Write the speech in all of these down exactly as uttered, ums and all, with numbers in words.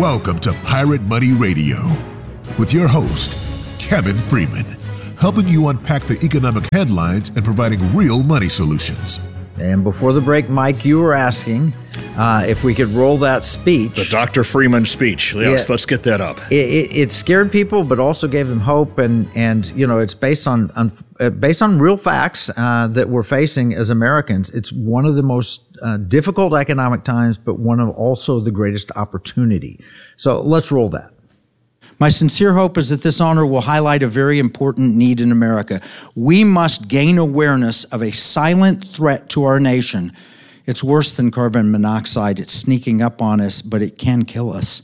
Welcome to Pirate Money Radio with your host, Kevin Freeman, helping you unpack the economic headlines and providing real money solutions. And before the break, Mike, you were asking uh, if we could roll that speech. The Doctor Freeman speech. Yes, yeah, let's get that up. It, it, it scared people, but also gave them hope. And, and you know, it's based on, on uh, based on real facts uh, that we're facing as Americans. It's one of the most uh, difficult economic times, but one of also the greatest opportunity. So let's roll that. My sincere hope is that this honor will highlight a very important need in America. We must gain awareness of a silent threat to our nation. It's worse than carbon monoxide. It's sneaking up on us, but it can kill us.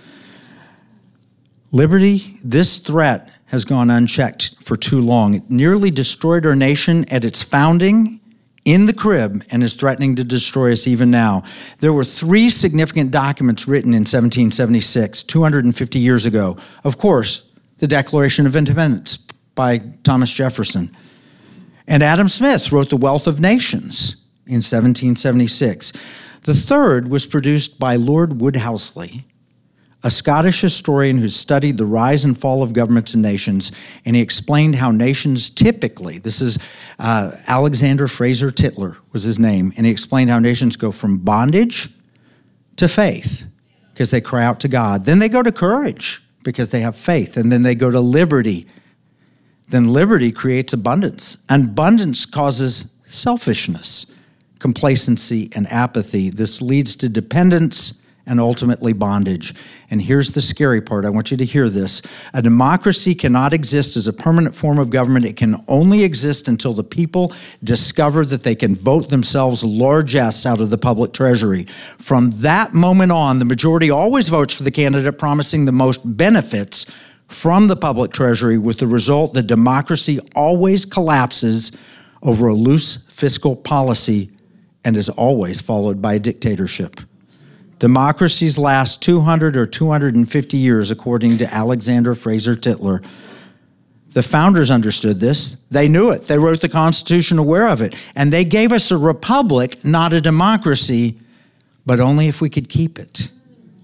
Liberty, this threat has gone unchecked for too long. It nearly destroyed our nation at its founding in the crib and is threatening to destroy us even now. There were three significant documents written in seventeen seventy-six, two hundred fifty years ago. Of course, the Declaration of Independence by Thomas Jefferson. And Adam Smith wrote The Wealth of Nations in seventeen seventy-six. The third was produced by Lord Woodhousley, a Scottish historian who studied the rise and fall of governments and nations, and he explained how nations typically, this is uh, Alexander Fraser Tytler was his name, and he explained how nations go from bondage to faith because they cry out to God. Then they go to courage because they have faith, and then they go to liberty. Then liberty creates abundance. Abundance causes selfishness, complacency, and apathy. This leads to dependence and ultimately bondage. And here's the scary part. I want you to hear this. A democracy cannot exist as a permanent form of government. It can only exist until the people discover that they can vote themselves largesse out of the public treasury. From that moment on, the majority always votes for the candidate promising the most benefits from the public treasury, with the result that democracy always collapses over a loose fiscal policy and is always followed by a dictatorship. Democracies last two hundred or two hundred fifty years, according to Alexander Fraser Tytler. The founders understood this. They knew it. They wrote the Constitution aware of it. And they gave us a republic, not a democracy, but only if we could keep it.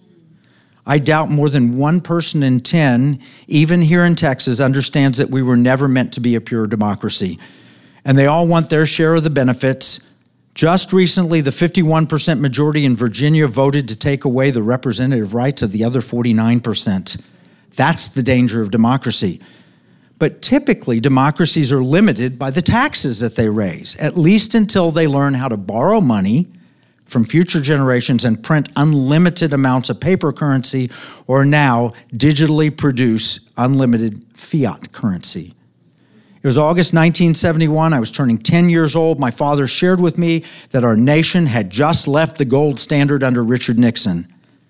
I doubt more than one person in ten, even here in Texas, understands that we were never meant to be a pure democracy. And they all want their share of the benefits. Just recently, the fifty-one percent majority in Virginia voted to take away the representative rights of the other forty-nine percent. That's the danger of democracy. But typically, democracies are limited by the taxes that they raise, at least until they learn how to borrow money from future generations and print unlimited amounts of paper currency, or now digitally produce unlimited fiat currency. It was August nineteen seventy-one. I was turning ten years old. My father shared with me that our nation had just left the gold standard under Richard Nixon.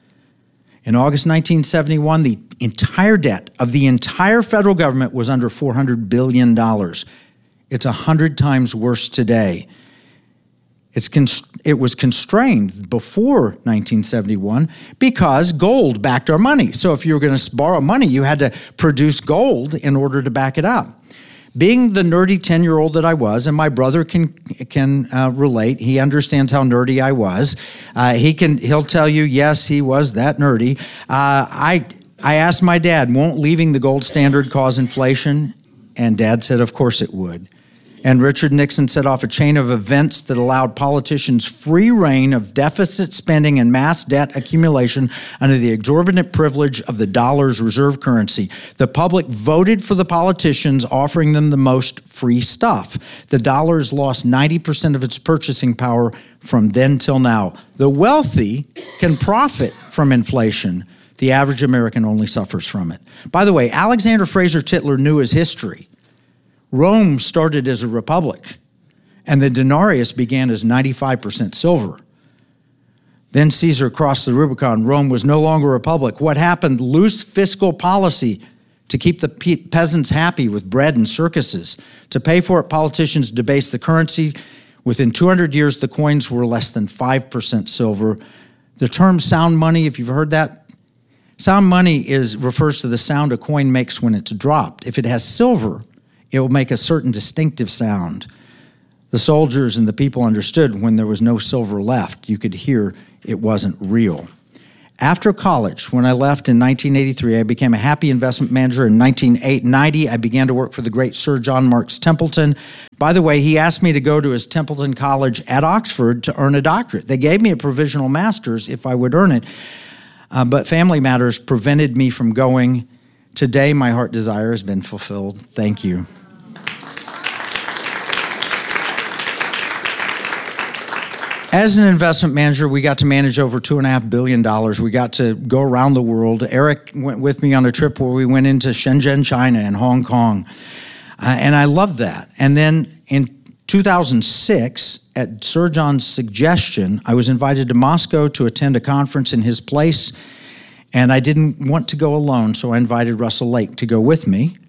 In August nineteen seventy-one, the entire debt of the entire federal government was under four hundred billion dollars. It's one hundred times worse today. It's const- it was constrained before nineteen seventy-one because gold backed our money. So if you were going to borrow money, you had to produce gold in order to back it up. Being the nerdy ten-year-old that I was, and my brother can can uh, relate. He understands how nerdy I was. Uh, he can he'll tell you, yes, he was that nerdy. Uh, I I asked my dad, won't leaving the gold standard cause inflation? And Dad said, of course it would. And Richard Nixon set off a chain of events that allowed politicians free reign of deficit spending and mass debt accumulation under the exorbitant privilege of the dollar's reserve currency. The public voted for the politicians offering them the most free stuff. The dollar's lost ninety percent of its purchasing power from then till now. The wealthy can profit from inflation. The average American only suffers from it. By the way, Alexander Fraser Tytler knew his history. Rome started as a republic, and the denarius began as ninety-five percent silver. Then Caesar crossed the Rubicon. Rome was no longer a republic. What happened? Loose fiscal policy to keep the pe- peasants happy with bread and circuses. To pay for it, politicians debased the currency. Within two hundred years, the coins were less than five percent silver. The term sound money, if you've heard that, sound money is refers to the sound a coin makes when it's dropped. If it has silver, it will make a certain distinctive sound. The soldiers and the people understood when there was no silver left. You could hear it wasn't real. After college, when I left in nineteen eighty-three, I became a happy investment manager. In nineteen ninety, I began to work for the great Sir John Marks Templeton. By the way, he asked me to go to his Templeton College at Oxford to earn a doctorate. They gave me a provisional master's if I would earn it, uh, but family matters prevented me from going. Today, my heart desire has been fulfilled. Thank you. As an investment manager, we got to manage over two and a half billion dollars. We got to go around the world. Eric went with me on a trip where we went into Shenzhen, China, and Hong Kong. Uh, and I loved that. And then in two thousand six, at Sir John's suggestion, I was invited to Moscow to attend a conference in his place. And I didn't want to go alone, so I invited Russell Lake to go with me.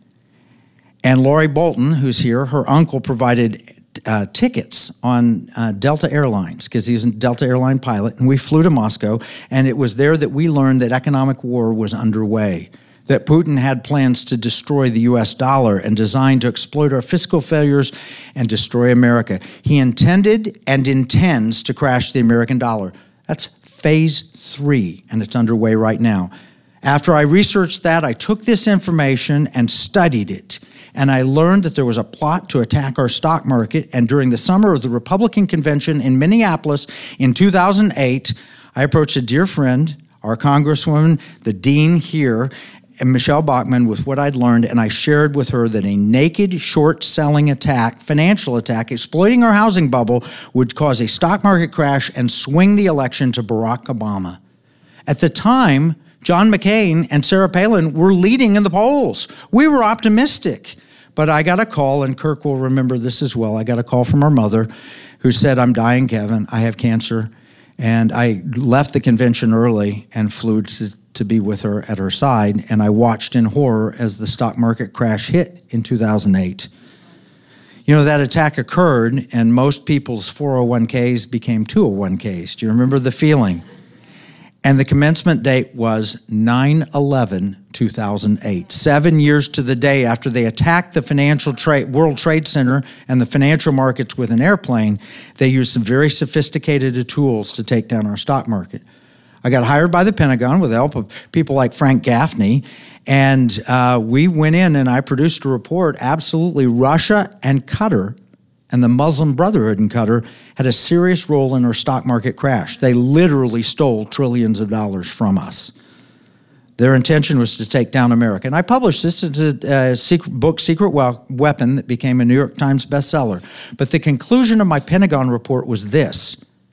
And Lori Bolton, who's here, her uncle provided Uh, tickets on uh, Delta Airlines, because he's a Delta airline pilot, and we flew to Moscow, and it was there that we learned that economic war was underway, that Putin had plans to destroy the U S dollar and designed to exploit our fiscal failures and destroy America. He intended and intends to crash the American dollar. That's phase three, and it's underway right now. After I researched that, I took this information and studied it. And I learned that there was a plot to attack our stock market. And during the summer of the Republican convention in Minneapolis in two thousand eight, I approached a dear friend, our Congresswoman, the dean here, and Michelle Bachmann, with what I'd learned, and I shared with her that a naked short-selling attack, financial attack, exploiting our housing bubble would cause a stock market crash and swing the election to Barack Obama. At the time, John McCain and Sarah Palin were leading in the polls. We were optimistic. But I got a call, and Kirk will remember this as well. I got a call from our mother who said, "I'm dying, Kevin. I have cancer." And I left the convention early and flew to, to be with her at her side. And I watched in horror as the stock market crash hit in two thousand eight. You know, that attack occurred, and most people's four oh one k's became two oh one k's. Do you remember the feeling? And the commencement date was nine eleven two thousand eight, seven years to the day after they attacked the financial trade, World Trade Center and the financial markets with an airplane. They used some very sophisticated tools to take down our stock market. I got hired by the Pentagon with the help of people like Frank Gaffney, and uh, we went in and I produced a report. Absolutely, Russia and Qatar and the Muslim Brotherhood in Qatar had a serious role in our stock market crash. They literally stole trillions of dollars from us. Their intention was to take down America. And I published this as a uh, secret book, Secret Weapon, that became a New York Times bestseller. But the conclusion of my Pentagon report was this: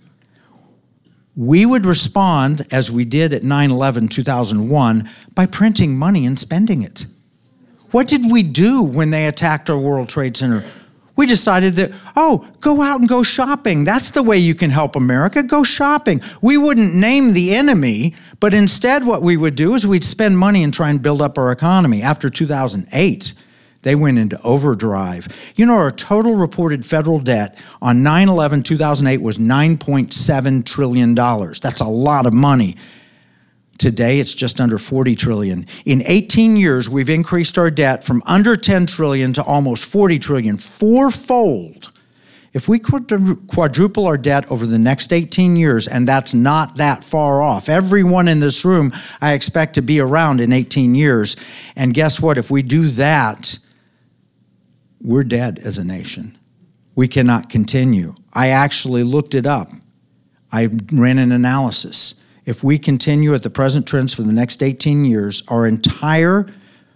we would respond, as we did at nine eleven two thousand one, by printing money and spending it. What did we do when they attacked our World Trade Center? We decided that, oh, go out and go shopping. That's the way you can help America. Go shopping. We wouldn't name the enemy, but instead what we would do is we'd spend money and try and build up our economy. After two thousand eight, they went into overdrive. You know, our total reported federal debt on nine eleven two thousand eight was nine point seven trillion dollars. That's a lot of money. Today, it's just under forty trillion dollars. In eighteen years, we've increased our debt from under ten trillion dollars to almost forty trillion dollars, fourfold. If we quadruple our debt over the next eighteen years, and that's not that far off, everyone in this room I expect to be around in eighteen years, and guess what? If we do that, we're dead as a nation. We cannot continue. I actually looked it up. I ran an analysis. If we continue at the present trends for the next eighteen years, our entire,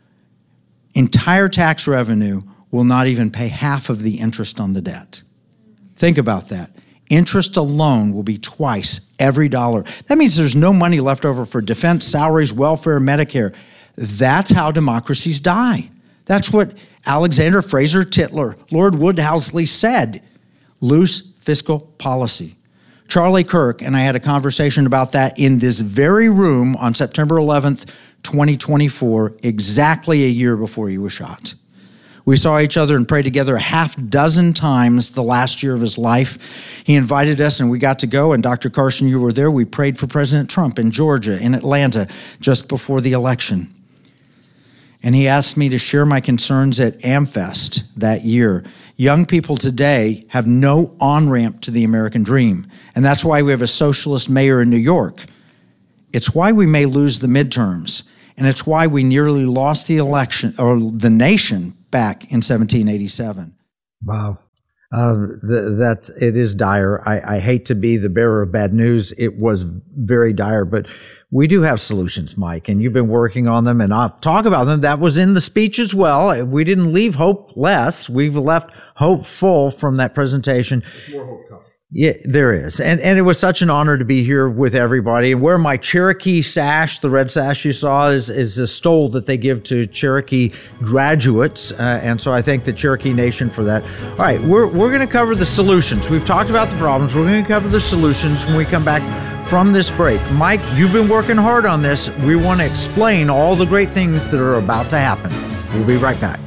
entire tax revenue will not even pay half of the interest on the debt. Think about that. Interest alone will be twice every dollar. That means there's no money left over for defense, salaries, welfare, Medicare. That's how democracies die. That's what Alexander Fraser Tytler, Lord Woodhousley said. Loose fiscal policy. Charlie Kirk and I had a conversation about that in this very room on September eleventh, twenty twenty-four, exactly a year before he was shot. We saw each other and prayed together a half dozen times the last year of his life. He invited us and we got to go, and Doctor Carson, you were there. We prayed for President Trump in Georgia, in Atlanta, just before the election. And he asked me to share my concerns at AmFest that year. Young people today have no on-ramp to the American dream. And that's why we have a socialist mayor in New York. It's why we may lose the midterms, and it's why we nearly lost the election or the nation back in seventeen eighty-seven. Wow. Uh, th- that's, it is dire. I, I hate to be the bearer of bad news. It was very dire, but we do have solutions, Mike, and you've been working on them, and I'll talk about them. That was in the speech as well. We didn't leave hopeless. We've left hopeful from that presentation. There's more hope coming. Yeah, there is. And and it was such an honor to be here with everybody. And wear my Cherokee sash, the red sash you saw, is, is a stole that they give to Cherokee graduates. Uh, and so I thank the Cherokee Nation for that. All right, we're, we're going to cover the solutions. We've talked about the problems. We're going to cover the solutions when we come back from this break. Mike, you've been working hard on this. We want to explain all the great things that are about to happen. We'll be right back.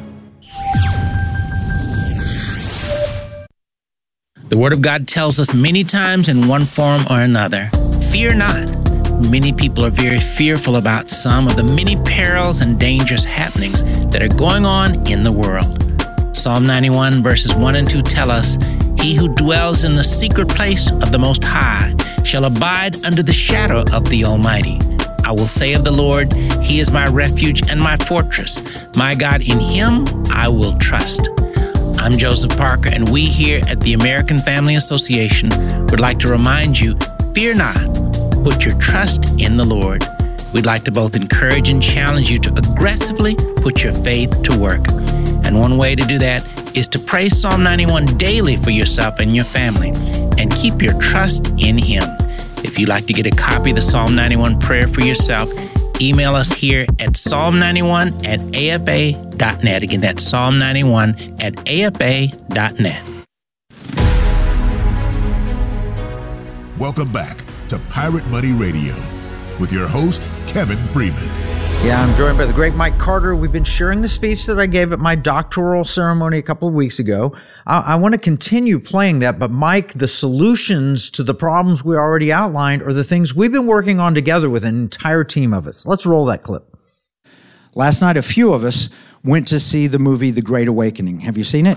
The Word of God tells us many times in one form or another, fear not. Many people are very fearful about some of the many perils and dangerous happenings that are going on in the world. Psalm ninety-one verses one and two tell us, he who dwells in the secret place of the Most High shall abide under the shadow of the Almighty. I will say of the Lord, he is my refuge and my fortress. My God, in him I will trust. I'm Joseph Parker, and we here at the American Family Association would like to remind you, fear not, put your trust in the Lord. We'd like to both encourage and challenge you to aggressively put your faith to work. And one way to do that is to pray Psalm ninety-one daily for yourself and your family, and keep your trust in him. If you'd like to get a copy of the Psalm ninety-one prayer for yourself, email us here at psalm ninety-one at a f a dot net. Again, that's psalm ninety-one at a f a dot net. Welcome back to Pirate Money Radio with your host, Kevin Freeman. Yeah, I'm joined by the great Mike Carter. We've been sharing the speech that I gave at my doctoral ceremony a couple of weeks ago. I, I want to continue playing that, but Mike, the solutions to the problems we already outlined are the things we've been working on together with an entire team of us. Let's roll that clip. Last night, a few of us went to see the movie The Great Awakening. Have you seen it?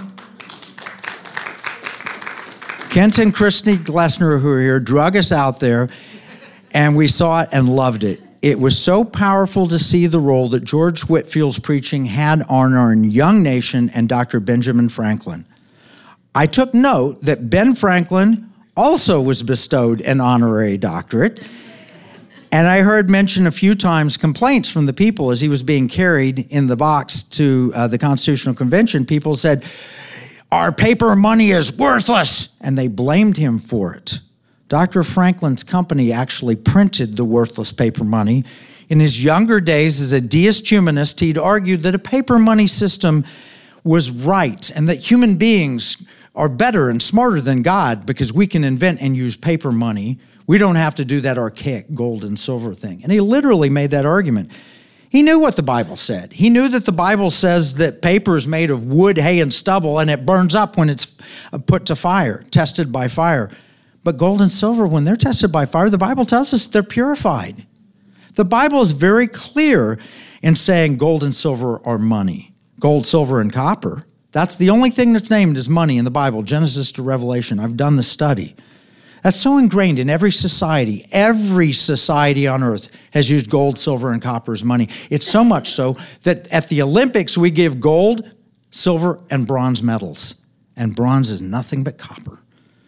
Kent and Christy Glessner, who are here, drug us out there, and we saw it and loved it. It was so powerful to see the role that George Whitefield's preaching had on our young nation and Doctor Benjamin Franklin. I took note that Ben Franklin also was bestowed an honorary doctorate, and I heard mention a few times complaints from the people as he was being carried in the box to uh, the Constitutional Convention. People said, our paper money is worthless, and they blamed him for it. Doctor Franklin's company actually printed the worthless paper money. In his younger days as a deist humanist, he'd argued that a paper money system was right and that human beings are better and smarter than God because we can invent and use paper money. We don't have to do that archaic gold and silver thing. And he literally made that argument. He knew what the Bible said. He knew that the Bible says that paper is made of wood, hay, and stubble, and it burns up when it's put to fire, tested by fire. But gold and silver, when they're tested by fire, the Bible tells us they're purified. The Bible is very clear in saying gold and silver are money. Gold, silver, and copper. That's the only thing that's named as money in the Bible, Genesis to Revelation. I've done the study. That's so ingrained in every society. Every society on earth has used gold, silver, and copper as money. It's so much so that at the Olympics, we give gold, silver, and bronze medals. And bronze is nothing but copper.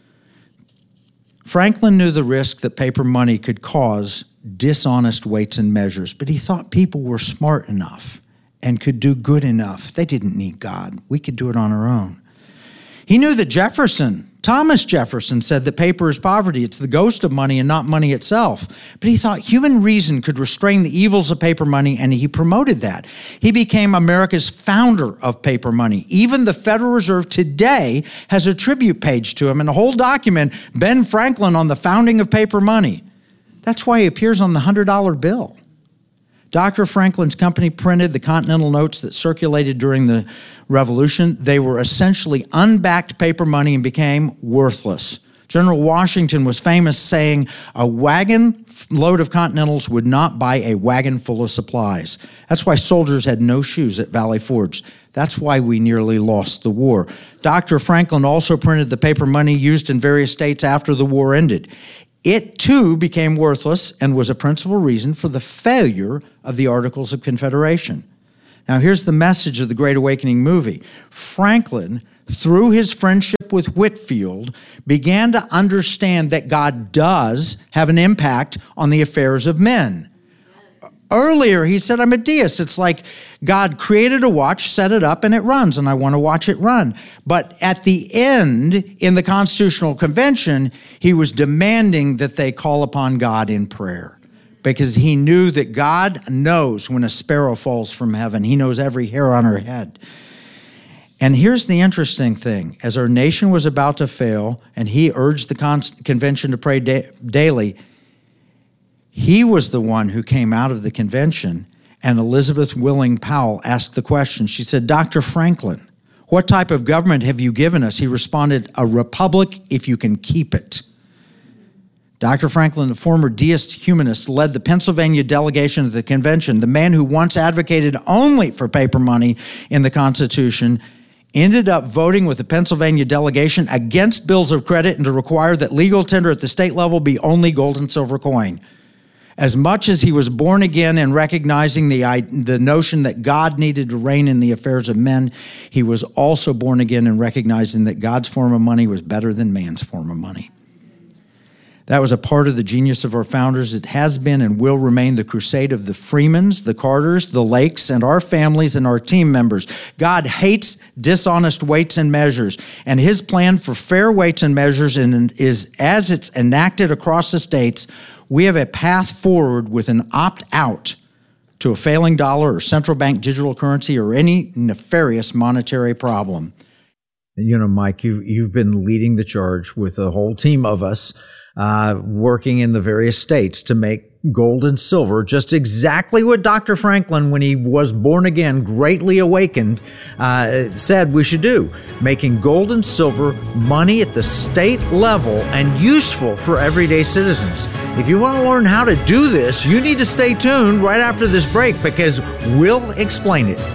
Franklin knew the risk that paper money could cause dishonest weights and measures, but he thought people were smart enough and could do good enough. They didn't need God. We could do it on our own. He knew that Jefferson, Thomas Jefferson, said that paper is poverty. It's the ghost of money and not money itself. But he thought human reason could restrain the evils of paper money, and he promoted that. He became America's founder of paper money. Even the Federal Reserve today has a tribute page to him and a whole document, Ben Franklin on the founding of paper money. That's why he appears on the one hundred dollar bill. Doctor Franklin's company printed the Continental Notes that circulated during the Revolution. They were essentially unbacked paper money and became worthless. General Washington was famous saying, a wagon load of Continentals would not buy a wagon full of supplies. That's why soldiers had no shoes at Valley Forge. That's why we nearly lost the war. Doctor Franklin also printed the paper money used in various states after the war ended. It too became worthless and was a principal reason for the failure of the Articles of Confederation. Now, here's the message of the Great Awakening movie. Franklin, through his friendship with Whitefield, began to understand that God does have an impact on the affairs of men. Yes. Earlier, he said, I'm a deist. It's like God created a watch, set it up, and it runs, and I want to watch it run. But at the end, in the Constitutional Convention, he was demanding that they call upon God in prayer, because he knew that God knows when a sparrow falls from heaven. He knows every hair on her head. And here's the interesting thing. As our nation was about to fail, and he urged the con- convention to pray da- daily, he was the one who came out of the convention, and Elizabeth Willing Powell asked the question. She said, Doctor Franklin, what type of government have you given us? He responded, a republic if you can keep it. Doctor Franklin, the former deist humanist, led the Pennsylvania delegation of the convention. The man who once advocated only for paper money in the Constitution ended up voting with the Pennsylvania delegation against bills of credit and to require that legal tender at the state level be only gold and silver coin. As much as he was born again and recognizing the, the notion that God needed to reign in the affairs of men, he was also born again and recognizing that God's form of money was better than man's form of money. That was a part of the genius of our founders. It has been and will remain the crusade of the Freemans, the Carters, the Lakes, and our families and our team members. God hates dishonest weights and measures, and his plan for fair weights and measures is, as it's enacted across the states, we have a path forward with an opt-out to a failing dollar or central bank digital currency or any nefarious monetary problem. You know, Mike, you, you've been leading the charge with a whole team of us uh, working in the various states to make gold and silver just exactly what Doctor Franklin, when he was born again, greatly awakened, uh, said we should do. Making gold and silver money at the state level and useful for everyday citizens. If you want to learn how to do this, you need to stay tuned right after this break, because we'll explain it.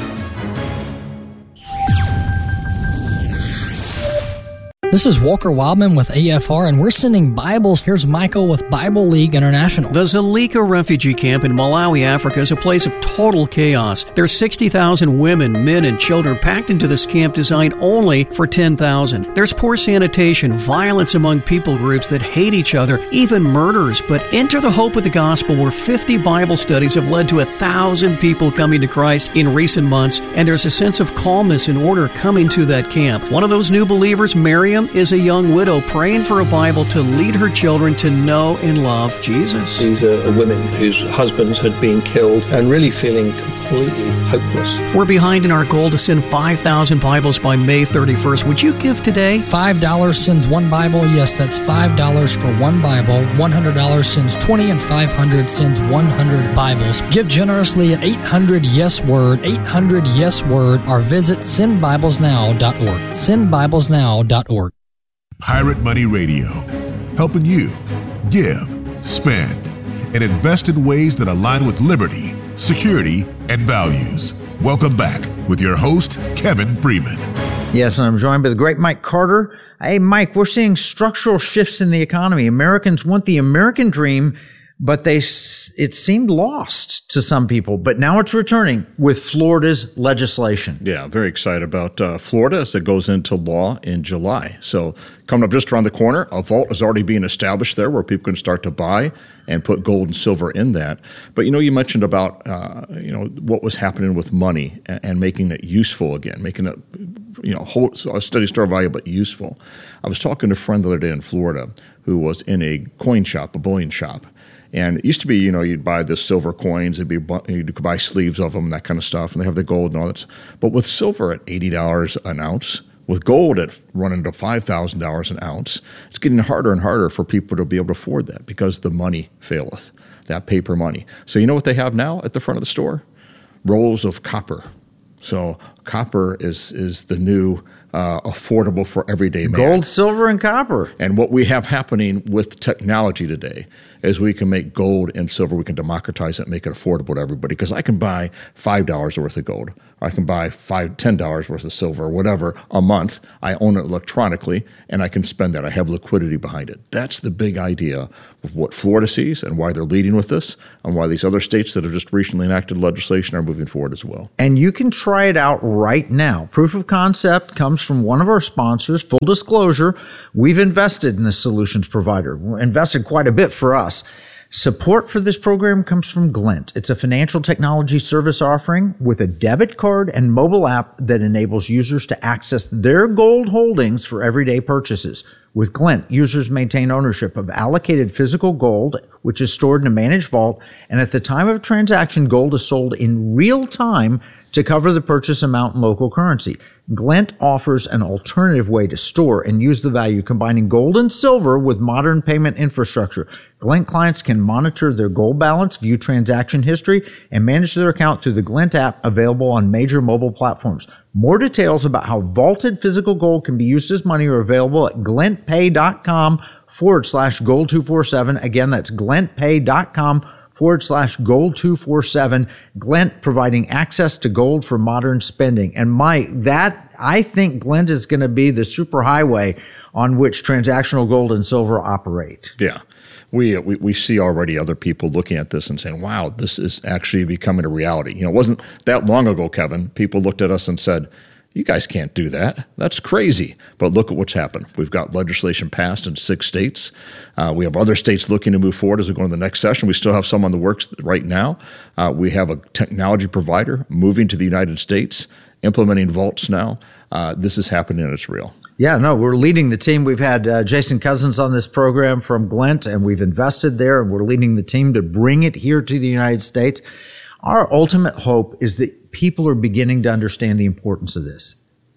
This is Walker Wildman with A F R, and we're sending Bibles. Here's Michael with Bible League International. The Zulika refugee camp in Malawi, Africa is a place of total chaos. There's sixty thousand women, men, and children packed into this camp designed only for ten thousand. There's poor sanitation, violence among people groups that hate each other, even murders. But enter the hope of the gospel, where fifty Bible studies have led to a thousand people coming to Christ in recent months, and there's a sense of calmness and order coming to that camp. One of those new believers, Miriam, is a young widow praying for a Bible to lead her children to know and love Jesus. These are women whose husbands had been killed and really feeling completely hopeless. We're behind in our goal to send five thousand Bibles by May thirty-first. Would you give today? five dollars sends one Bible. Yes, that's five dollars for one Bible. one hundred dollars sends twenty, and five hundred dollars sends one hundred Bibles. Give generously at eight hundred yes word, eight hundred yes word, or visit send bibles now dot org. send bibles now dot org. Pirate Money Radio, helping you give, spend, and invest in ways that align with liberty, security, and values. Welcome back with your host, Kevin Freeman. Yes, and I'm joined by the great Mike Carter. Hey, Mike, we're seeing structural shifts in the economy. Americans want the American dream, but they it seemed lost to some people. But now it's returning with Florida's legislation. Yeah, very excited about uh, Florida as it goes into law in July. So coming up just around the corner, a vault is already being established there where people can start to buy and put gold and silver in that. But, you know, you mentioned about, uh, you know, what was happening with money and, and making it useful again, making it, you know, whole, a steady store value, but useful. I was talking to a friend the other day in Florida who was in a coin shop, a bullion shop. And it used to be, you know, you'd buy the silver coins, it'd be, you could buy sleeves of them, that kind of stuff, and they have the gold and all that. But with silver at eighty dollars an ounce, with gold at running to five thousand dollars an ounce, it's getting harder and harder for people to be able to afford that because the money faileth, that paper money. So you know what they have now at the front of the store? Rolls of copper. So copper is is the new uh, affordable for everyday man. Gold, silver, and copper. And what we have happening with technology today is we can make gold and silver, we can democratize it, make it affordable to everybody. Because I can buy five dollars worth of gold, or I can buy five, ten dollars worth of silver, or whatever, a month. I own it electronically, and I can spend that. I have liquidity behind it. That's the big idea of what Florida sees and why they're leading with this, and why these other states that have just recently enacted legislation are moving forward as well. And you can try it out right now. Proof of concept comes from one of our sponsors. Full disclosure, we've invested in this solutions provider. We're invested quite a bit for us. Support for this program comes from Glint. It's a financial technology service offering with a debit card and mobile app that enables users to access their gold holdings for everyday purchases. With Glint, users maintain ownership of allocated physical gold, which is stored in a managed vault, and at the time of transaction, gold is sold in real time to cover the purchase amount in local currency. Glint offers an alternative way to store and use the value, combining gold and silver with modern payment infrastructure. Glint clients can monitor their gold balance, view transaction history, and manage their account through the Glint app available on major mobile platforms. More details about how vaulted physical gold can be used as money are available at glintpay.com forward slash gold 247. Again, that's glintpay.com forward slash gold 247. Glint providing access to gold for modern spending. And Mike, that I think Glint is going to be the superhighway on which transactional gold and silver operate. Yeah. We, we we see already other people looking at this and saying, wow, this is actually becoming a reality. You know, it wasn't that long ago, Kevin, people looked at us and said, you guys can't do that. That's crazy. But look at what's happened. We've got legislation passed in six states. Uh, we have other states looking to move forward as we go into the next session. We still have some on the works right now. Uh, we have a technology provider moving to the United States, implementing vaults now. Uh, this is happening and it's real. Yeah, no, we're leading the team. We've had uh, Jason Cousins on this program from Glint, and we've invested there, and we're leading the team to bring it here to the United States. Our ultimate hope is that people are beginning to understand the importance of this.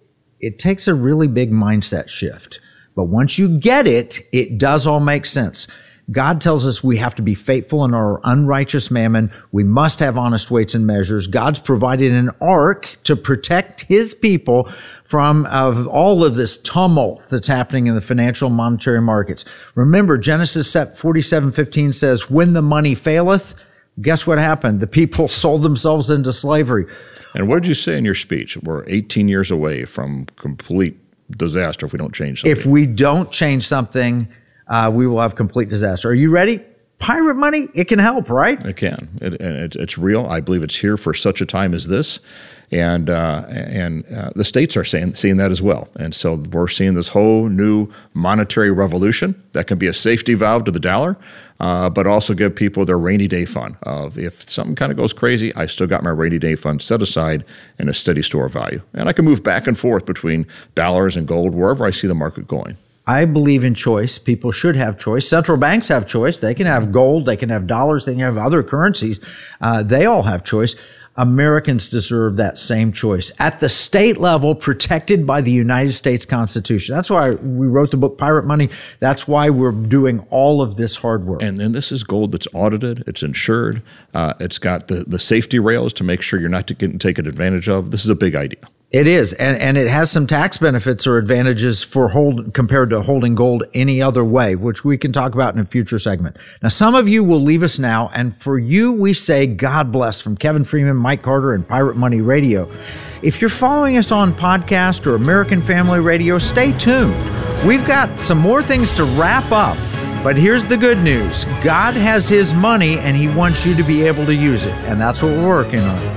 It takes a really big mindset shift, but once you get it, it does all make sense. God tells us we have to be faithful in our unrighteous mammon. We must have honest weights and measures. God's provided an ark to protect his people from uh, all of this tumult that's happening in the financial and monetary markets. Remember, Genesis forty-seven fifteen says, when the money faileth, guess what happened? The people sold themselves into slavery. And what did you say in your speech? We're eighteen years away from complete disaster if we don't change something. If we don't change something, uh, we will have complete disaster. Are you ready? Pirate money, it can help, right? It can. It, it, it's real. I believe it's here for such a time as this. And uh, and uh, the states are saying, seeing that as well. And so we're seeing this whole new monetary revolution that can be a safety valve to the dollar, uh, but also give people their rainy day fund of if something kind of goes crazy, I still got my rainy day fund set aside in a steady store of value. And I can move back and forth between dollars and gold wherever I see the market going. I believe in choice. People should have choice. Central banks have choice. They can have gold. They can have dollars. They can have other currencies. Uh, they all have choice. Americans deserve that same choice at the state level, protected by the United States Constitution. That's why we wrote the book Pirate Money. That's why we're doing all of this hard work. And then this is gold that's audited, it's insured, uh, it's got the, the safety rails to make sure you're not getting taken advantage of. This is a big idea. It is, and, and it has some tax benefits or advantages for hold compared to holding gold any other way, which we can talk about in a future segment. Now, some of you will leave us now, and for you, we say God bless from Kevin Freeman, Mike Carter, and Pirate Money Radio. If you're following us on podcast or American Family Radio, stay tuned. We've got some more things to wrap up, but here's the good news. God has his money, and he wants you to be able to use it, and that's what we're working on.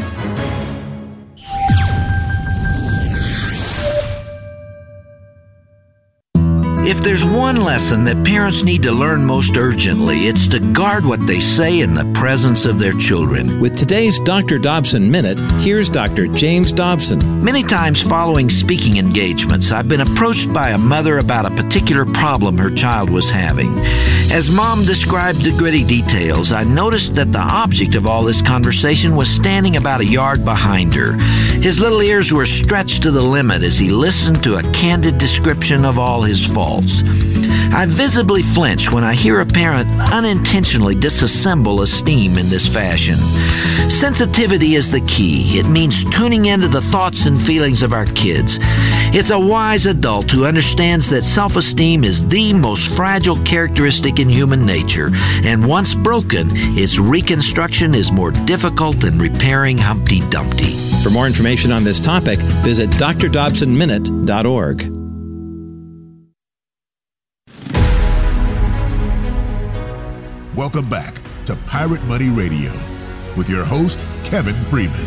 If there's one lesson that parents need to learn most urgently, it's to guard what they say in the presence of their children. With today's Doctor Dobson Minute, here's Doctor James Dobson. Many times following speaking engagements, I've been approached by a mother about a particular problem her child was having. As Mom described the gritty details, I noticed that the object of all this conversation was standing about a yard behind her. His little ears were stretched to the limit as he listened to a candid description of all his faults. I visibly flinch when I hear a parent unintentionally disassemble esteem in this fashion. Sensitivity is the key. It means tuning into the thoughts and feelings of our kids. It's a wise adult who understands that self-esteem is the most fragile characteristic in human nature, and once broken, its reconstruction is more difficult than repairing Humpty Dumpty. For more information on this topic, visit d r dobson minute dot org. Welcome back to Pirate Money Radio with your host, Kevin Freeman.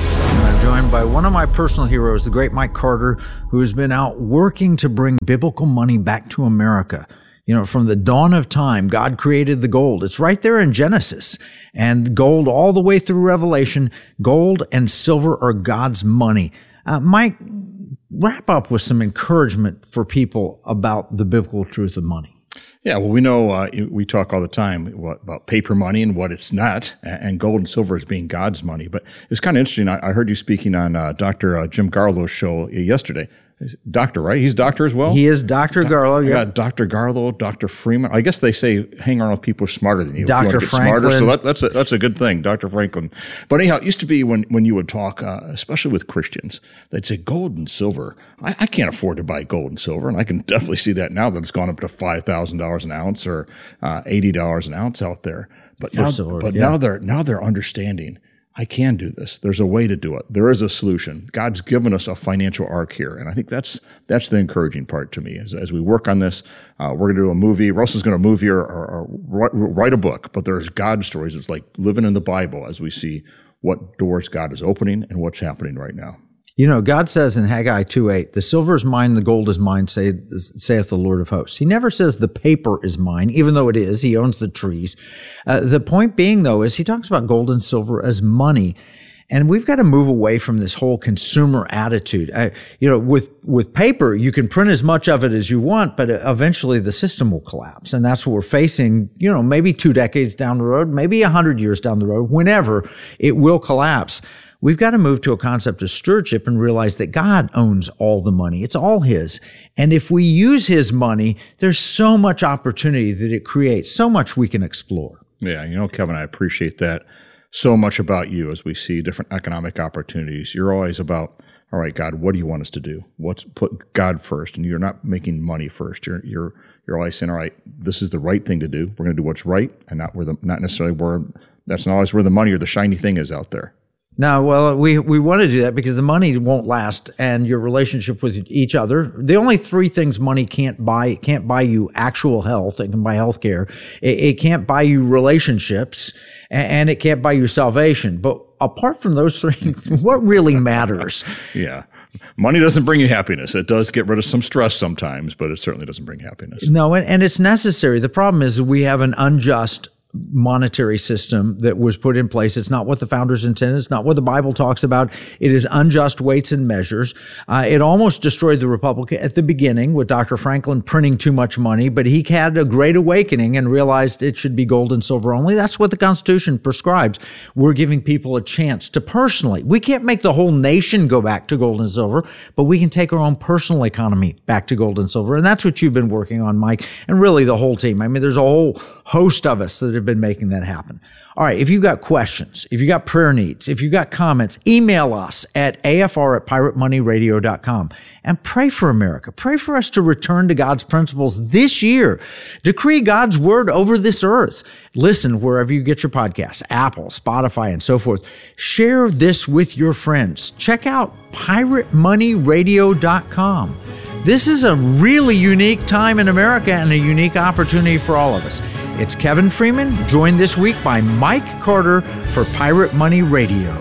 I'm joined by one of my personal heroes, the great Mike Carter, who has been out working to bring biblical money back to America. You know, from the dawn of time, God created the gold. It's right there in Genesis. And gold all the way through Revelation, gold and silver are God's money. Uh, Mike, wrap up with some encouragement for people about the biblical truth of money. Yeah, well, we know uh, we talk all the time what, about paper money and what it's not, and gold and silver as being God's money. But it's kind of interesting. I, I heard you speaking on uh, Doctor Uh, Jim Garlow's show yesterday. Doctor, right? He's doctor as well? He is Doctor Garlow, yeah. Yeah, Doctor Garlow, Doctor Freeman. I guess they say hang around with people smarter than you. Doctor If you Franklin. Smarter, so that, that's, a, that's a good thing, Doctor Franklin. But anyhow, it used to be when, when you would talk, uh, especially with Christians, they'd say gold and silver. I, I can't afford to buy gold and silver, and I can definitely see that now that it's gone up to five thousand dollars an ounce or uh, eighty dollars an ounce out there. But, now, silver, but yeah. now they're now they're understanding. I can do this. There's a way to do it. There is a solution. God's given us a financial arc here, and I think that's that's the encouraging part to me. As as we work on this, uh, we're going to do a movie. Russell's going to movie or, or, or write, write a book, but there's God stories. It's like living in the Bible as we see what doors God is opening and what's happening right now. You know, God says in Haggai two eight, the silver is mine, the gold is mine, say, saith the Lord of hosts. He never says the paper is mine, even though it is. He owns the trees. Uh, the point being, though, is he talks about gold and silver as money. And we've got to move away from this whole consumer attitude. I, you know, with, with paper, you can print as much of it as you want, but eventually the system will collapse. And that's what we're facing, you know, maybe two decades down the road, maybe a hundred years down the road, whenever it will collapse. We've got to move to a concept of stewardship and realize that God owns all the money. It's all His. And if we use His money, there's so much opportunity that it creates, so much we can explore. Yeah, you know, Kevin, I appreciate that so much about you as we see different economic opportunities. You're always about, all right, God, what do you want us to do? What's put God first? And you're not making money first. You're you're you're always saying, all right, this is the right thing to do. We're going to do what's right, and not where the not necessarily where that's not always where the money or the shiny thing is out there. No, well, we, we want to do that because the money won't last, and your relationship with each other. The only three things money can't buy: it can't buy you actual health. It can buy health care. It, it can't buy you relationships, and it can't buy you salvation. But apart from those three, what really matters? Yeah. Money doesn't bring you happiness. It does get rid of some stress sometimes, but it certainly doesn't bring happiness. No, and, and it's necessary. The problem is we have an unjust monetary system that was put in place. It's not what the founders intended. It's not what the Bible talks about. It is unjust weights and measures. Uh, it almost destroyed the Republic at the beginning with Doctor Franklin printing too much money, but he had a great awakening and realized it should be gold and silver only. That's what the Constitution prescribes. We're giving people a chance to personally. We can't make the whole nation go back to gold and silver, but we can take our own personal economy back to gold and silver. And that's what you've been working on, Mike, and really the whole team. I mean, there's a whole host of us that have been making that happen. All right, if you've got questions, if you've got prayer needs, if you've got comments, email us at A F R at pirate money radio dot com and pray for America. Pray for us to return to God's principles this year. Decree God's word over this earth. Listen wherever you get your podcasts, Apple, Spotify, and so forth. Share this with your friends. Check out pirate money radio dot com. This is a really unique time in America and a unique opportunity for all of us. It's Kevin Freeman, joined this week by Mike Carter for Pirate Money Radio.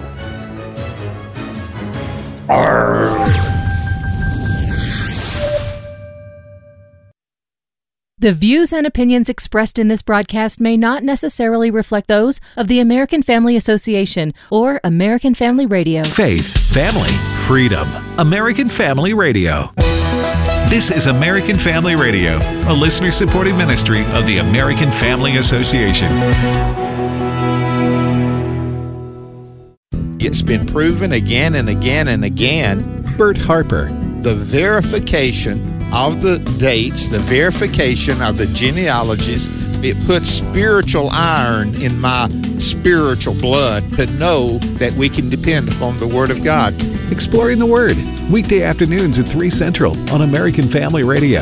Arr. The views and opinions expressed in this broadcast may not necessarily reflect those of the American Family Association or American Family Radio. Faith, family, freedom. American Family Radio. This is American Family Radio, a listener-supported ministry of the American Family Association. It's been proven again and again and again. Bert Harper. The verification of the dates, the verification of the genealogies. It puts spiritual iron in my spiritual blood to know that we can depend upon the Word of God. Exploring the Word, weekday afternoons at three Central on American Family Radio.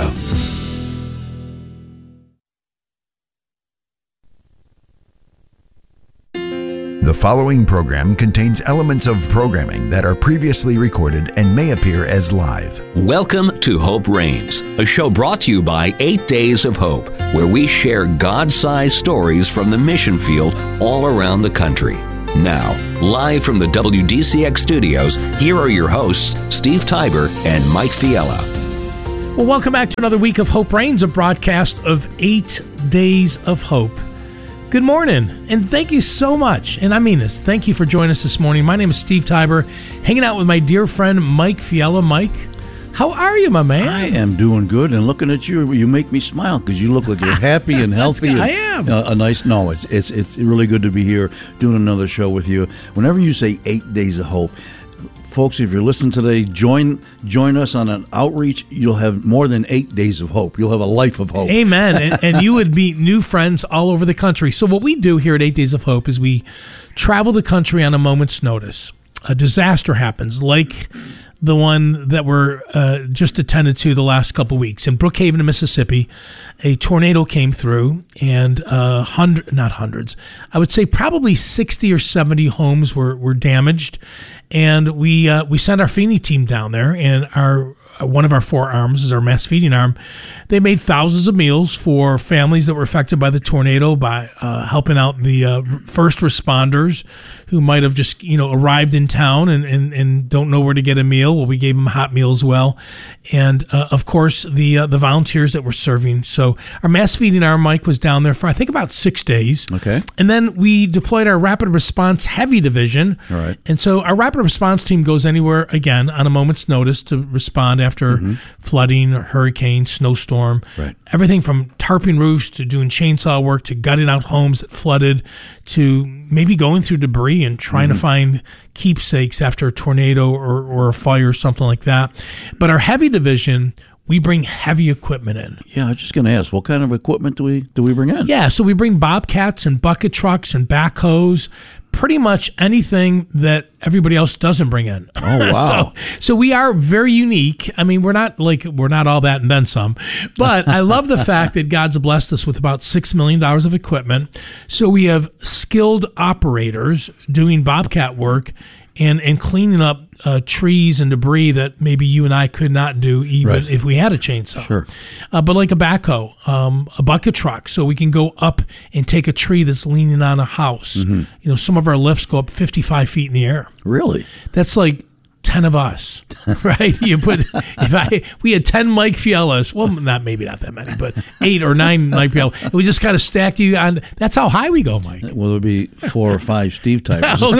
The following program contains elements of programming that are previously recorded and may appear as live. Welcome to Hope Reigns, a show brought to you by Eight Days of Hope, where we share God-sized stories from the mission field all around the country. Now, live from the W D C X studios, here are your hosts, Steve Tybor and Mike Fiella. Well, welcome back to another week of Hope Reigns, a broadcast of Eight Days of Hope. Good morning, and thank you so much, and I mean this, thank you for joining us this morning. My name is Steve Tybor, hanging out with my dear friend Mike Fiella. Mike, how are you, my man? I am doing good, and looking at you, you make me smile because you look like you're happy and healthy. and, I am. Uh, a nice, no, it's, it's, it's really good to be here doing another show with you. Whenever you say Eight Days of Hope, folks, if you're listening today, join join us on an outreach. You'll have more than eight days of hope. You'll have a life of hope. Amen. and, and you would meet new friends all over the country. So what we do here at Eight Days of Hope is we travel the country on a moment's notice. A disaster happens, like the one that we're uh, just attended to the last couple weeks. In Brookhaven, Mississippi, a tornado came through, and uh, hundred, not hundreds, I would say probably sixty or seventy homes were, were damaged. And we uh, we sent our feeding team down there, and our one of our four arms is our mass feeding arm. They made thousands of meals for families that were affected by the tornado by uh, helping out the uh, first responders who might have just, you know, arrived in town and, and, and don't know where to get a meal. Well, we gave them hot meals as well. And, uh, of course, the uh, the volunteers that were serving. So our mass feeding arm, Mike, was down there for, I think, about six days. Okay. And then we deployed our rapid response heavy division. All right. And so our rapid response team goes anywhere, again, on a moment's notice to respond after mm-hmm. flooding, or hurricane, snowstorm. Right. Everything from tarping roofs to doing chainsaw work to gutting out homes that flooded to maybe going through debris and trying mm-hmm. to find keepsakes after a tornado or, or a fire or something like that. But our heavy division, we bring heavy equipment in. Yeah, I was just going to ask, what kind of equipment do we do we bring in? Yeah, so we bring bobcats and bucket trucks and backhoes, pretty much anything that everybody else doesn't bring in. Oh, wow. so, so we are very unique. I mean, we're not like, we're not all that and then some, but I love the fact that God's blessed us with about six million dollars of equipment. So we have skilled operators doing bobcat work and, and cleaning up uh, trees and debris that maybe you and I could not do even right. if we had a chainsaw. Sure. Uh, but like a backhoe, um, a bucket truck, so we can go up and take a tree that's leaning on a house. Mm-hmm. You know, some of our lifts go up fifty-five feet in the air. Really? That's like ten of us, right? You put if I we had ten Mike Fiellas, well, not maybe not that many, but eight or nine Mike Fiellas. And we just kind of stacked you on. That's how high we go, Mike. Well, there'll be four or five Steve types. Oh,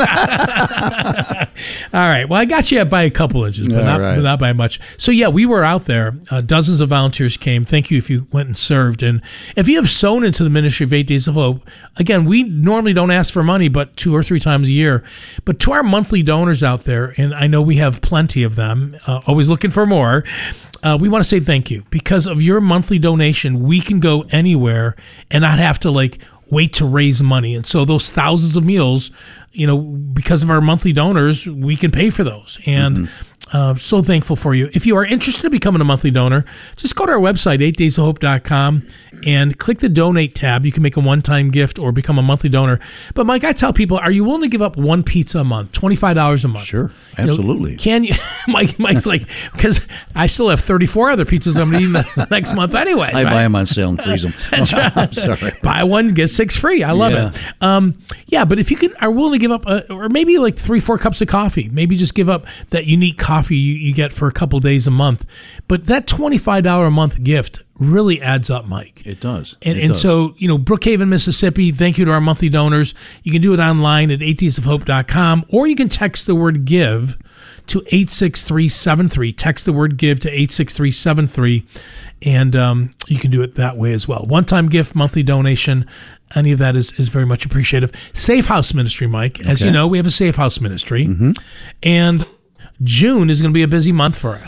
all right. Well, I got you by a couple inches, but not, right. but not by much. So yeah, we were out there. Uh, dozens of volunteers came. Thank you if you went and served. And if you have sown into the ministry of Eight Days of Hope, again, we normally don't ask for money, but two or three times a year. But to our monthly donors out there, and I know we have plenty of them, uh, always looking for more. Uh, we want to say thank you. Because of your monthly donation, we can go anywhere and not have to like wait to raise money. And so those thousands of meals, you know, because of our monthly donors, we can pay for those. And mm-hmm. Uh, so thankful for you. If you are interested in becoming a monthly donor, just go to our website, eight days of hope dot com, and click the donate tab. You can make a one-time gift or become a monthly donor. But Mike, I tell people, are you willing to give up one pizza a month, twenty-five dollars a month? Sure, absolutely. You know, can you? Mike, Mike's like, because I still have thirty-four other pizzas I'm going to eat next month anyway. I right? buy them on sale and freeze them. I'm sorry. Buy one, get six free. I love yeah. it. Um, yeah, but if you can, are willing to give up, a, or maybe like three, four cups of coffee, maybe just give up that unique coffee you, you get for a couple days a month. But that twenty-five dollars a month gift really adds up, Mike. It does. And, it and does. so, you know, Brookhaven, Mississippi, thank you to our monthly donors. You can do it online at eight days of hope dot com, or you can text the word give to eight six three seven three. Text the word give to eight six three seven three, and um, you can do it that way as well. One-time gift, monthly donation, any of that is, is very much appreciative. Safe House Ministry, Mike. As Okay. you know, we have a Safe House Ministry. Mm-hmm. And June is going to be a busy month for us.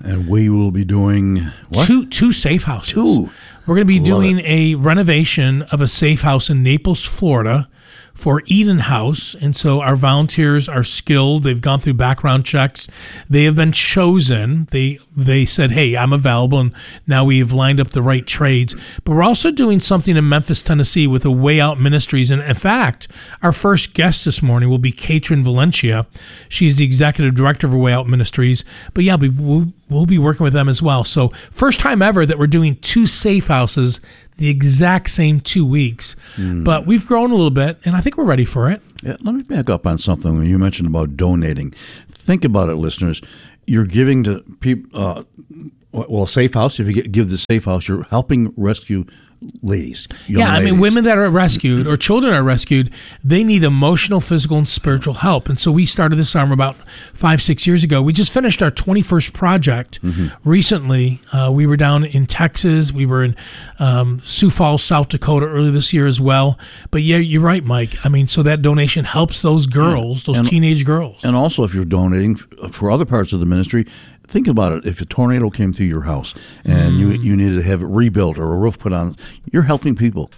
And we will be doing what? Two, two safe houses. Two. We're going to be Love doing it. a renovation of a safe house in Naples, Florida for Eden House. And so our volunteers are skilled. They've gone through background checks. They have been chosen. They they said, hey, I'm available. And now we have lined up the right trades. But we're also doing something in Memphis, Tennessee with a Way Out Ministries. And in fact, our first guest this morning will be Katrin Valencia. She's the executive director of Way Out Ministries. But yeah, we, we'll, we'll be working with them as well. So first time ever that we're doing two safe houses the exact same two weeks. Mm. But we've grown a little bit, and I think we're ready for it. Yeah, let me back up on something when you mentioned about donating. Think about it, listeners. You're giving to people, uh, well, Safe House, if you get, give the Safe House, you're helping rescue ladies. Yeah, I ladies. mean, women that are rescued or children are rescued, they need emotional, physical, and spiritual help. And so we started this arm about five, six years ago. We just finished our twenty-first project mm-hmm. recently. Uh, we were down in Texas. We were in um, Sioux Falls, South Dakota earlier this year as well. But yeah, you're right, Mike. I mean, so that donation helps those girls, those and, teenage girls. And also, if you're donating for other parts of the ministry, think about it. If a tornado came through your house and mm. you you needed to have it rebuilt or a roof put on, you're helping people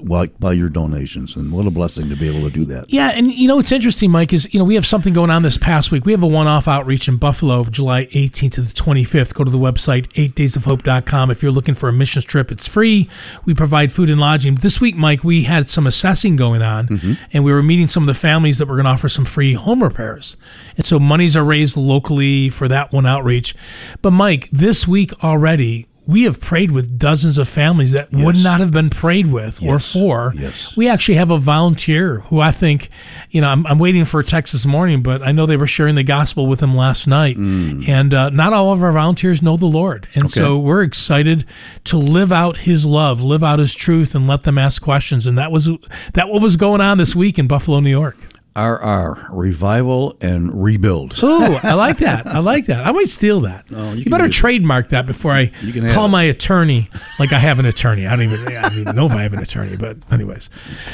by your donations. And what a blessing to be able to do that. Yeah, and you know what's interesting, Mike, is you know we have something going on this past week. We have a one-off outreach in Buffalo, July eighteenth to the twenty-fifth. Go to the website, eight days of hope dot com. If you're looking for a missions trip, it's free. We provide food and lodging. This week, Mike, we had some assessing going on, mm-hmm. and we were meeting some of the families that were going to offer some free home repairs. And so monies are raised locally for that one outreach. But, Mike, this week already, we have prayed with dozens of families that yes. would not have been prayed with yes. or for. Yes. We actually have a volunteer who I think, you know, I'm, I'm waiting for a text this morning, but I know they were sharing the gospel with him last night. Mm. And uh, not all of our volunteers know the Lord. And okay. so we're excited to live out his love, live out his truth, and let them ask questions. And that was that what was going on this week in Buffalo, New York. R R, revival and rebuild. Oh, I like that. I like that. I might steal that. Oh, you, you better trademark that before I call my attorney like I have an attorney. I don't even, I don't even know if I have an attorney, but anyways.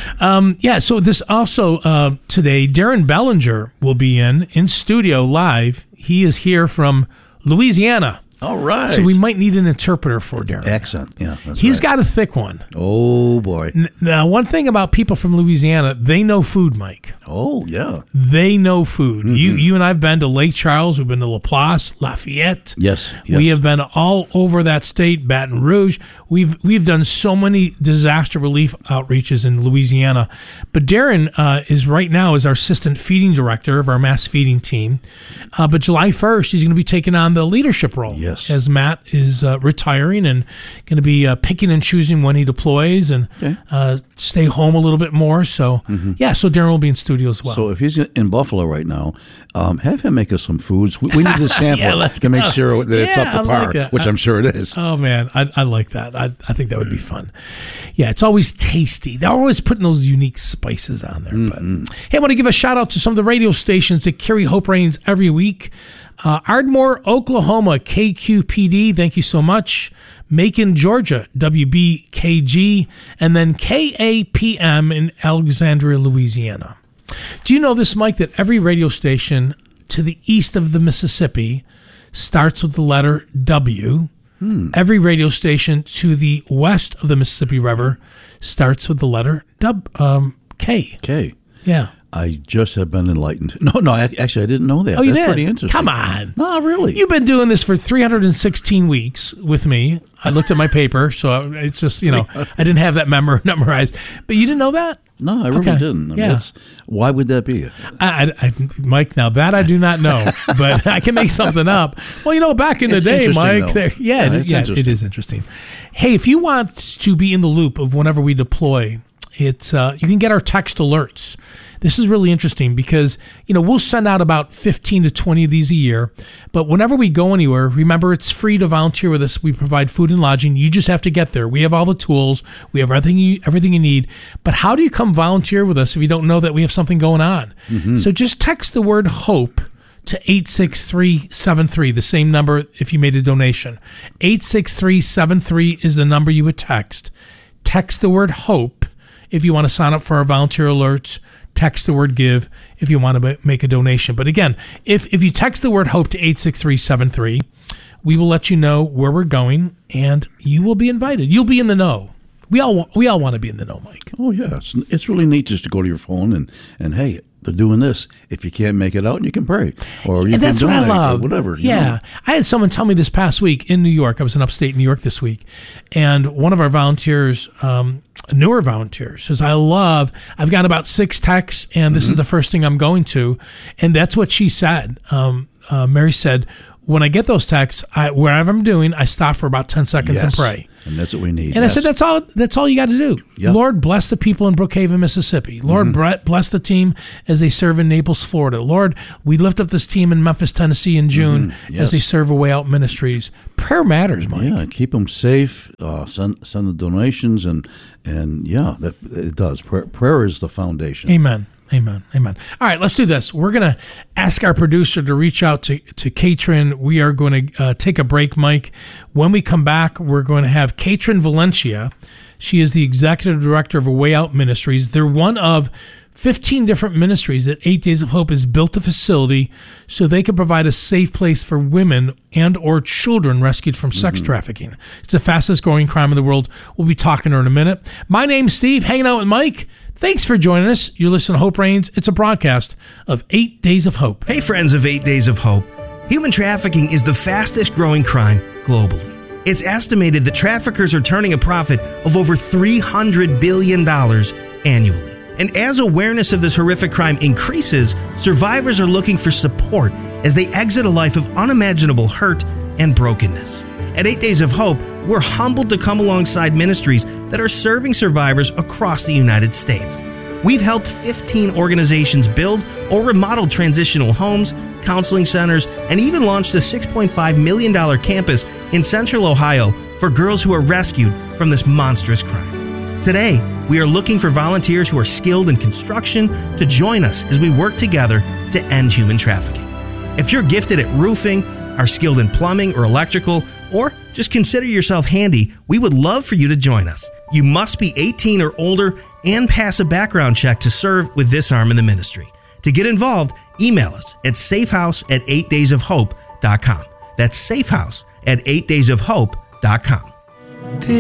Um, yeah, so this also uh, today, Darren Bellinger will be in, in studio live. He is here from Louisiana. All right. So we might need an interpreter for Darren. Accent, yeah. That's He's right. got a thick one. Oh, boy. Now, one thing about people from Louisiana, they know food, Mike. Oh, yeah. They know food. Mm-hmm. You you and I have been to Lake Charles. We've been to Laplace, Lafayette. Yes, yes. We have been all over that state, Baton Rouge. We've we've done so many disaster relief outreaches in Louisiana. But Darren uh, is right now is our assistant feeding director of our mass feeding team. Uh, but July first, he's going to be taking on the leadership role. Yes. As Matt is uh, retiring and going to be uh, picking and choosing when he deploys and okay. uh, stay home a little bit more. So, mm-hmm. yeah, so Darren will be in studio as well. So if he's in Buffalo right now, um, have him make us some foods. We, we need to sample yeah, to make sure that it's yeah, up to I par, like which I'm sure it is. Oh, man, I, I like that. I, I think that would be fun. Yeah, it's always tasty. They're always putting those unique spices on there. Mm-hmm. But hey, I want to give a shout out to some of the radio stations that carry Hope Reigns every week. Uh, Ardmore, Oklahoma, K Q P D, thank you so much. Macon, Georgia, W B K G, and then K A P M in Alexandria, Louisiana. Do you know this, Mike, that every radio station to the east of the Mississippi starts with the letter W? Hmm. Every radio station to the west of the Mississippi River starts with the letter W, um, K. K. Yeah. I just have been enlightened. No, no, actually, I didn't know that. Oh, you That's did? pretty interesting. Come on. No, really. You've been doing this for three hundred sixteen weeks with me. I looked at my paper, so it's just, you know, I didn't have that memor- memorized. But you didn't know that? No, I really Okay. didn't. I mean, Yeah. it's, why would that be? I, I, I, Mike, now that I do not know, but I can make something up. Well, you know, back in the It's day, interesting, Mike, though. there, yeah, Yeah, it, it's yeah interesting. it is interesting. Hey, if you want to be in the loop of whenever we deploy, it's uh, you can get our text alerts. This is really interesting because, you know, we'll send out about fifteen to twenty of these a year. But whenever we go anywhere, remember, it's free to volunteer with us. We provide food and lodging. You just have to get there. We have all the tools. We have everything you, everything you need. But how do you come volunteer with us if you don't know that we have something going on? Mm-hmm. So just text the word HOPE to eight six three seven three, the same number if you made a donation. eight six three seven three is the number you would text. Text the word HOPE if you want to sign up for our volunteer alerts. Text the word give if you want to make a donation. But again, if, if you text the word HOPE to eight six three seven three, We will let you know where we're going, and you will be invited. You'll be in the know. We all we all want to be in the know, Mike. Oh, yeah. It's, it's really neat just to go to your phone and, and hey, they're doing this. If you can't make it out, you can pray. Or you and can that's what I donate love. or whatever. you Yeah. know. I had someone tell me this past week in New York. I was in upstate New York this week. And one of our volunteers, um, a newer volunteer, says, I love, I've got about six texts, and this mm-hmm. is the first thing I'm going to. And that's what she said. Um, uh, Mary said, when I get those texts, I, wherever I'm doing, I stop for about ten seconds Yes. and pray. And that's what we need. And I said, that's all That's all you got to do. Yep. Lord, bless the people in Brookhaven, Mississippi. Lord, Mhm. bless the team as they serve in Naples, Florida. Lord, we lift up this team in Memphis, Tennessee in June Mhm. Yes. as they serve Away Out Ministries. Prayer matters, Mike. Yeah, keep them safe. Uh, send send the donations, and and yeah, that it does. Prayer, prayer is the foundation. Amen. Amen. Amen. All right, let's do this. We're going to ask our producer to reach out to, to Katrin. We are going to uh, take a break, Mike. When we come back, we're going to have Katrin Valencia. She is the executive director of Away Out Ministries. They're one of fifteen different ministries that Eight Days of Hope has built a facility so they can provide a safe place for women and or children rescued from sex trafficking. It's the fastest growing crime in the world. We'll be talking to her in a minute. My name's Steve, hanging out with Mike. Thanks for joining us. You're listening to Hope Reigns. It's a broadcast of Eight Days of Hope. Hey, friends of Eight Days of Hope. Human trafficking is the fastest growing crime globally. It's estimated that traffickers are turning a profit of over three hundred billion dollars annually. And as awareness of this horrific crime increases, survivors are looking for support as they exit a life of unimaginable hurt and brokenness. At Eight Days of Hope, we're humbled to come alongside ministries that are serving survivors across the United States. We've helped fifteen organizations build or remodel transitional homes, counseling centers, and even launched a six point five million dollars campus in Central Ohio for girls who are rescued from this monstrous crime. Today, we are looking for volunteers who are skilled in construction to join us as we work together to end human trafficking. If you're gifted at roofing, are skilled in plumbing or electrical, or just consider yourself handy, we would love for you to join us. You must be eighteen or older and pass a background check to serve with this arm in the ministry. To get involved, email us at safehouse at eight days of hope dot com. That's safehouse at eight days of hope dot com.